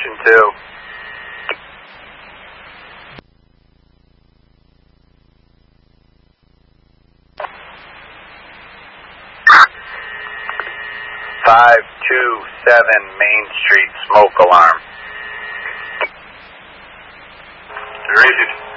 position 2. Five two 7 Main Street, smoke alarm. Rigid.